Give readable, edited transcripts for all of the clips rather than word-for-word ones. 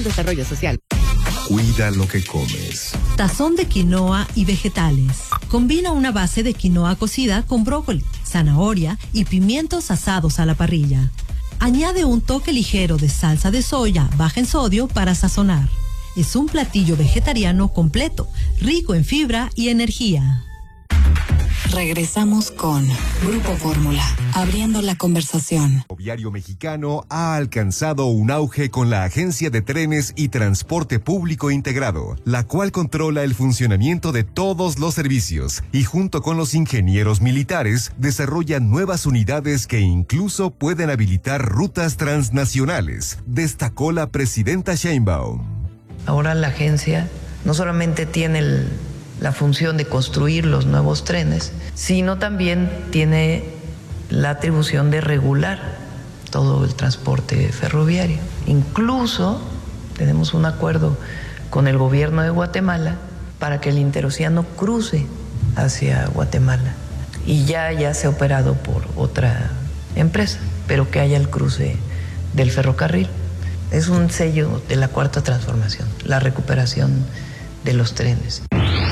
Desarrollo Social. Cuida lo que comes. Tazón de quinoa y vegetales. Combina una base de quinoa cocida con brócoli, zanahoria y pimientos asados a la parrilla. Añade un toque ligero de salsa de soya baja en sodio para sazonar. Es un platillo vegetariano completo, rico en fibra y energía. Regresamos con Grupo Fórmula, abriendo la conversación. El ferroviario mexicano ha alcanzado un auge con la Agencia de Trenes y Transporte Público Integrado, la cual controla el funcionamiento de todos los servicios y junto con los ingenieros militares desarrolla nuevas unidades que incluso pueden habilitar rutas transnacionales, destacó la presidenta Sheinbaum. Ahora la agencia no solamente tiene la función de construir los nuevos trenes, sino también tiene la atribución de regular todo el transporte ferroviario. Incluso tenemos un acuerdo con el gobierno de Guatemala para que el interoceano cruce hacia Guatemala. Y ya se ha operado por otra empresa, pero que haya el cruce del ferrocarril. Es un sello de la Cuarta Transformación, la recuperación de los trenes.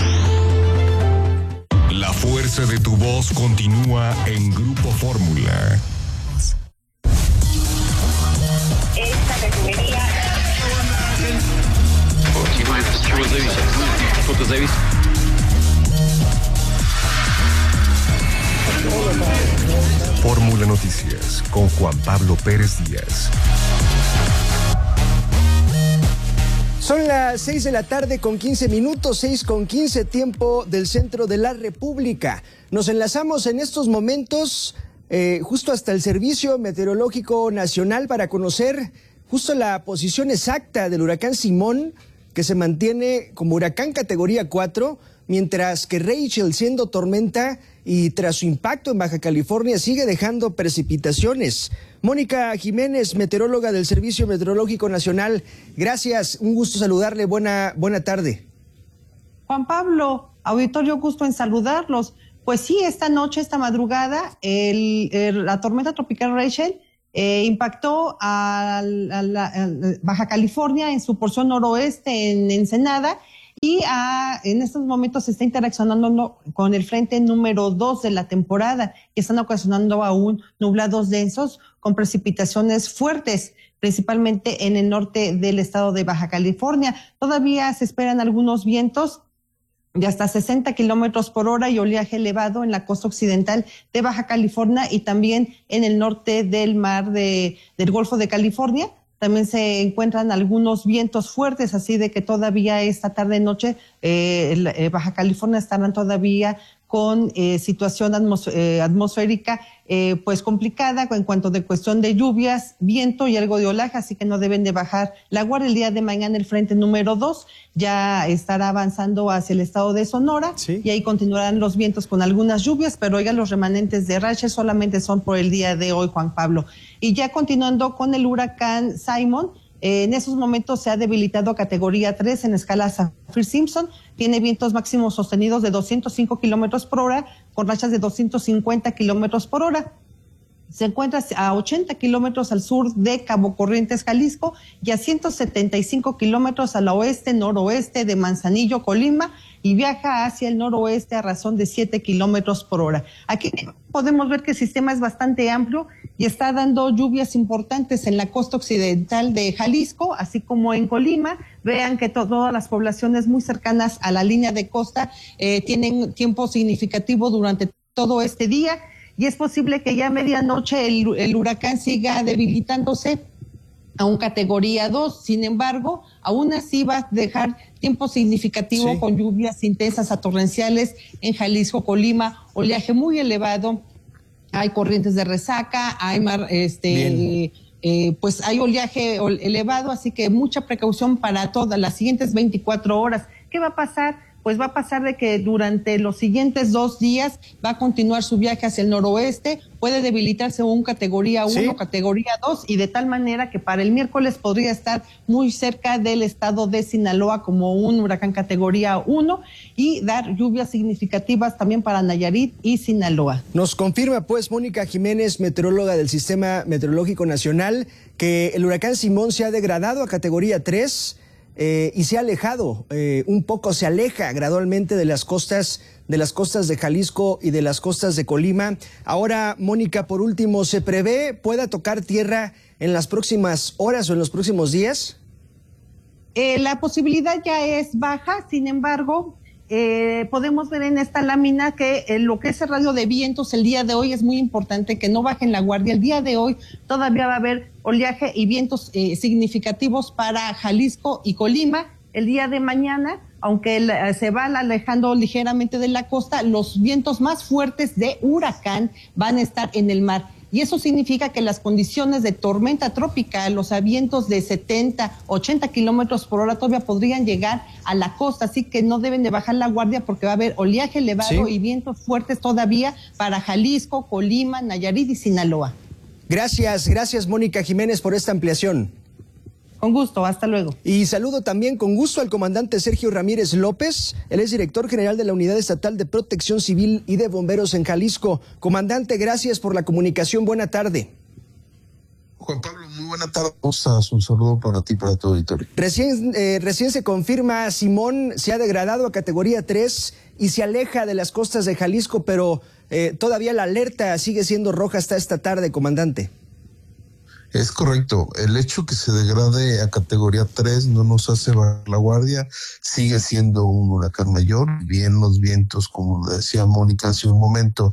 La fuerza de tu voz continúa en Grupo Fórmula. Esta refinería. Fórmula Noticias con Juan Pablo Pérez Díaz. Son las 6 de la tarde con 15 minutos, 6:15 tiempo del centro de la República. Nos enlazamos en estos momentos justo hasta el Servicio Meteorológico Nacional para conocer justo la posición exacta del huracán Simón, que se mantiene como huracán categoría 4, mientras que Rachel, siendo tormenta y tras su impacto en Baja California, sigue dejando precipitaciones. Mónica Jiménez, meteoróloga del Servicio Meteorológico Nacional, gracias, un gusto saludarle, buena tarde. Juan Pablo, auditorio, gusto en saludarlos. Pues sí, esta noche, esta madrugada, la tormenta tropical Rachel impactó a Baja California en su porción noroeste, en Ensenada, y en estos momentos se está interaccionando con el frente número 2 de la temporada, que están ocasionando aún nublados densos con precipitaciones fuertes, principalmente en el norte del estado de Baja California. Todavía se esperan algunos vientos de hasta 60 kilómetros por hora y oleaje elevado en la costa occidental de Baja California y también en el norte del mar del Golfo de California. También se encuentran algunos vientos fuertes, así de que todavía esta tarde-noche Baja California estarán todavía con situación atmosférica pues complicada en cuanto de cuestión de lluvias, viento y algo de olaje, así que no deben de bajar la guardia. El día de mañana el frente número 2 ya estará avanzando hacia el estado de Sonora, ¿sí? Y ahí continuarán los vientos con algunas lluvias, pero oiga, los remanentes de Rachel solamente son por el día de hoy, Juan Pablo. Y ya continuando con el huracán Simon, en esos momentos se ha debilitado a categoría 3 en escala Saffir-Simpson. Tiene vientos máximos sostenidos de 205 kilómetros por hora con rachas de 250 kilómetros por hora. Se encuentra a 80 kilómetros al sur de Cabo Corrientes, Jalisco, y a 175 kilómetros al oeste-noroeste de Manzanillo, Colima, y viaja hacia el noroeste a razón de 7 kilómetros por hora. Aquí podemos ver que el sistema es bastante amplio y está dando lluvias importantes en la costa occidental de Jalisco, así como en Colima. Vean que todas las poblaciones muy cercanas a la línea de costa tienen tiempo significativo durante todo este día. Y es posible que ya a medianoche el huracán siga debilitándose a un categoría 2. Sin embargo, aún así va a dejar tiempo significativo, sí, con lluvias intensas a torrenciales en Jalisco, Colima, oleaje muy elevado, hay corrientes de resaca, hay mar, pues hay oleaje elevado, así que mucha precaución para todas las siguientes 24 horas. ¿Qué va a pasar pues va a pasar de que durante los siguientes 2 días va a continuar su viaje hacia el noroeste, puede debilitarse un categoría 1, ¿sí?, categoría 2, y de tal manera que para el miércoles podría estar muy cerca del estado de Sinaloa como un huracán categoría 1 y dar lluvias significativas también para Nayarit y Sinaloa. Nos confirma pues Mónica Jiménez, meteoróloga del Sistema Meteorológico Nacional, que el huracán Simón se ha degradado a categoría 3 y se ha alejado, un poco se aleja gradualmente de las costas de Jalisco y de las costas de Colima. Ahora, Mónica, por último, ¿se prevé pueda tocar tierra en las próximas horas o en los próximos días? La posibilidad ya es baja, sin embargo, podemos ver en esta lámina que lo que es el radio de vientos el día de hoy es muy importante que no bajen la guardia. El día de hoy todavía va a haber oleaje y vientos significativos para Jalisco y Colima. El día de mañana, aunque se va alejando ligeramente de la costa, los vientos más fuertes de huracán van a estar en el mar. Y eso significa que las condiciones de tormenta tropical, los vientos de 70, 80 kilómetros por hora todavía podrían llegar a la costa, así que no deben de bajar la guardia porque va a haber oleaje elevado, sí, y vientos fuertes todavía para Jalisco, Colima, Nayarit y Sinaloa. Gracias Mónica Jiménez por esta ampliación. Con gusto, hasta luego. Y saludo también con gusto al comandante Sergio Ramírez López. Él es director general de la Unidad Estatal de Protección Civil y de Bomberos en Jalisco. Comandante, gracias por la comunicación. Buena tarde. Juan Pablo, muy buena tarde. ¿Cómo estás? Un saludo para ti y para tu auditorio. Recién se confirma, Simón se ha degradado a categoría 3 y se aleja de las costas de Jalisco, pero todavía la alerta sigue siendo roja hasta esta tarde, comandante. Es correcto. El hecho que se degrade a categoría 3 no nos hace bajar la guardia. Sigue siendo un huracán mayor. Bien, los vientos, como decía Mónica hace un momento,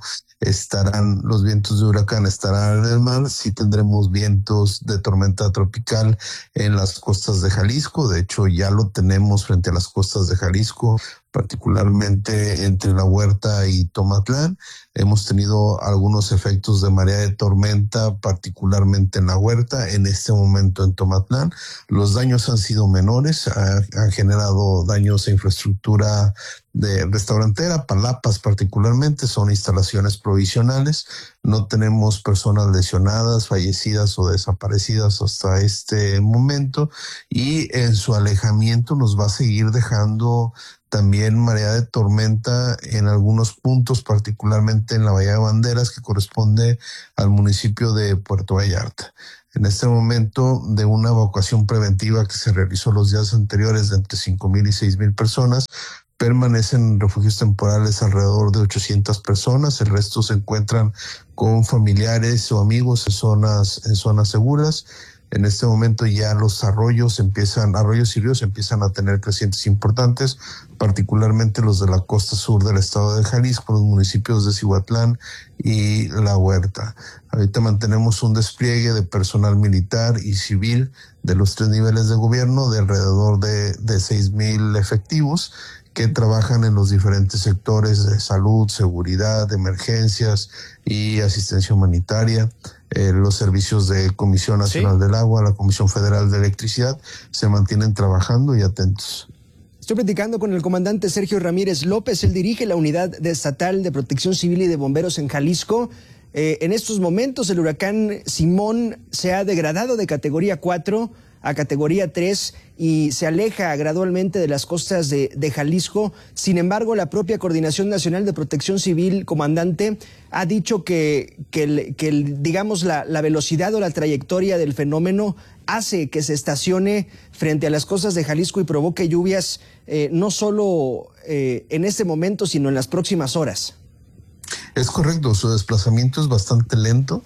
los vientos de huracán estarán en el mar. Sí tendremos vientos de tormenta tropical en las costas de Jalisco. De hecho, ya lo tenemos frente a las costas de Jalisco, particularmente entre La Huerta y Tomatlán. Hemos tenido algunos efectos de marea de tormenta, particularmente en La Huerta, en este momento en Tomatlán. Los daños han sido menores, han generado daños a infraestructura de restaurantera, palapas particularmente, son instalaciones provisionales. No tenemos personas lesionadas, fallecidas o desaparecidas hasta este momento, y en su alejamiento nos va a seguir dejando también marea de tormenta en algunos puntos, particularmente en la Bahía de Banderas, que corresponde al municipio de Puerto Vallarta. En este momento, de una evacuación preventiva que se realizó los días anteriores de entre 5,000 y 6,000 personas, permanecen en refugios temporales alrededor de 800 personas. El resto se encuentran con familiares o amigos en zonas seguras. En este momento ya los arroyos y ríos empiezan a tener crecientes importantes, particularmente los de la costa sur del estado de Jalisco, los municipios de Cihuatlán y La Huerta. Ahorita mantenemos un despliegue de personal militar y civil de los 3 niveles de gobierno de alrededor de 6,000 efectivos que trabajan en los diferentes sectores de salud, seguridad, emergencias y asistencia humanitaria. Los servicios de Comisión Nacional del Agua, la Comisión Federal de Electricidad, se mantienen trabajando y atentos. Estoy platicando con el comandante Sergio Ramírez López. Él dirige la Unidad Estatal de Protección Civil y de Bomberos en Jalisco. En estos momentos el huracán Simón se ha degradado de categoría 4 a categoría 3 y se aleja gradualmente de las costas de Jalisco. Sin embargo, la propia Coordinación Nacional de Protección Civil, comandante, ha dicho que digamos, la velocidad o la trayectoria del fenómeno hace que se estacione frente a las costas de Jalisco y provoque lluvias no solo en este momento, sino en las próximas horas. Es correcto, su desplazamiento es bastante lento.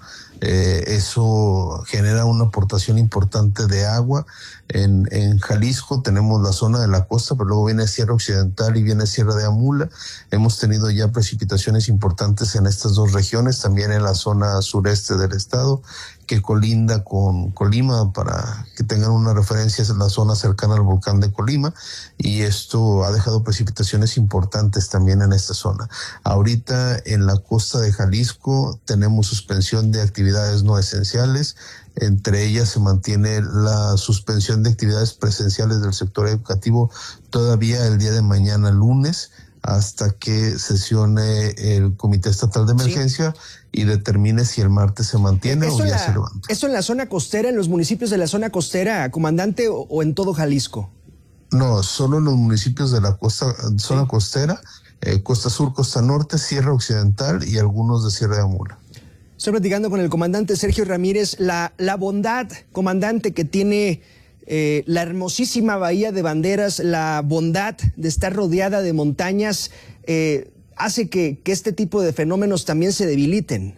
Eso genera una aportación importante de agua. En Jalisco tenemos la zona de la costa, pero luego viene Sierra Occidental y viene Sierra de Amula. Hemos tenido ya precipitaciones importantes en estas dos regiones, también en la zona sureste del estado, que colinda con Colima, para que tengan una referencia, es la zona cercana al volcán de Colima, y esto ha dejado precipitaciones importantes también en esta zona. Ahorita en la costa de Jalisco tenemos suspensión de actividades no esenciales, Entre ellas se mantiene la suspensión de actividades presenciales del sector educativo todavía el día de mañana, lunes, hasta que sesione el Comité Estatal de Emergencia y determine si el martes se mantiene o ya se levanta. ¿Eso en la zona costera, en los municipios de la zona costera, comandante, o en todo Jalisco? No, solo en los municipios de la zona costera, Costa Sur, Costa Norte, Sierra Occidental y algunos de Sierra de Amula. Estoy platicando con el comandante Sergio Ramírez. La bondad, comandante, que tiene la hermosísima Bahía de Banderas, la bondad de estar rodeada de montañas, hace que este tipo de fenómenos también se debiliten.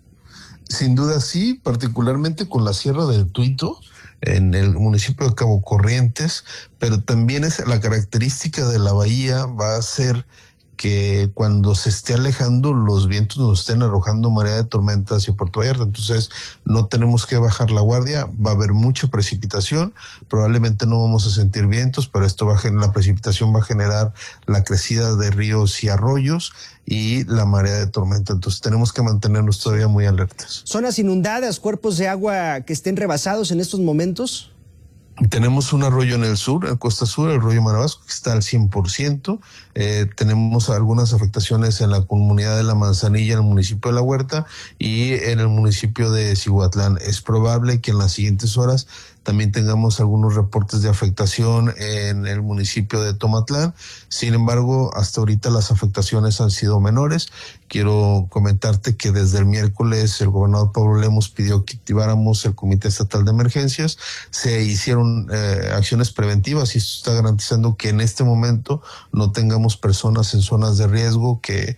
Sin duda sí, particularmente con la Sierra del Tuito, en el municipio de Cabo Corrientes, pero también es la característica de la bahía va a ser que cuando se esté alejando los vientos nos estén arrojando marea de tormenta hacia Puerto Vallarta. Entonces no tenemos que bajar la guardia, va a haber mucha precipitación, probablemente no vamos a sentir vientos, pero la precipitación va a generar la crecida de ríos y arroyos y la marea de tormenta. Entonces tenemos que mantenernos todavía muy alertas. ¿Zonas inundadas, cuerpos de agua que estén rebasados en estos momentos? Tenemos un arroyo en el sur, en Costa Sur, el arroyo Marabasco, que está al 100%. Tenemos algunas afectaciones en la comunidad de La Manzanilla, en el municipio de La Huerta y en el municipio de Cihuatlán. Es probable que en las siguientes horas también tengamos algunos reportes de afectación en el municipio de Tomatlán. Sin embargo, hasta ahorita las afectaciones han sido menores. Quiero comentarte que desde el miércoles el gobernador Pablo Lemos pidió que activáramos el Comité Estatal de Emergencias. Se hicieron acciones preventivas y esto está garantizando que en este momento no tengamos personas en zonas de riesgo que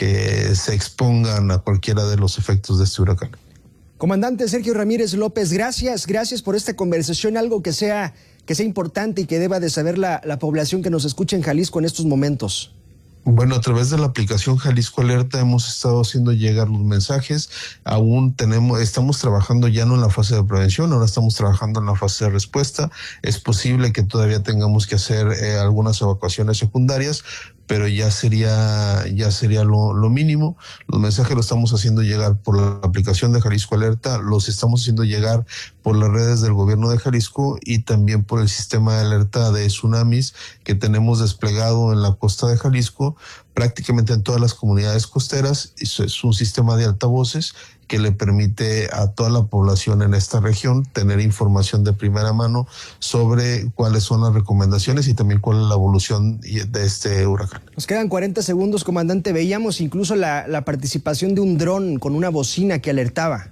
se expongan a cualquiera de los efectos de este huracán. Comandante Sergio Ramírez López, gracias por esta conversación, algo que sea importante y que deba de saber la población que nos escucha en Jalisco en estos momentos. Bueno, a través de la aplicación Jalisco Alerta hemos estado haciendo llegar los mensajes. Estamos trabajando ya no en la fase de prevención, ahora estamos trabajando en la fase de respuesta. Es posible que todavía tengamos que hacer algunas evacuaciones secundarias, pero ya sería lo mínimo. Los mensajes los estamos haciendo llegar por la aplicación de Jalisco Alerta, los estamos haciendo llegar por las redes del gobierno de Jalisco y también por el sistema de alerta de tsunamis que tenemos desplegado en la costa de Jalisco, prácticamente en todas las comunidades costeras. Es un sistema de altavoces que le permite a toda la población en esta región tener información de primera mano sobre cuáles son las recomendaciones y también cuál es la evolución de este huracán. Nos quedan 40 segundos, comandante. Veíamos incluso la participación de un dron con una bocina que alertaba.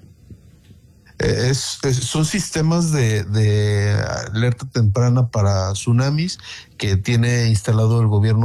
Son sistemas de alerta temprana para tsunamis que tiene instalado el gobierno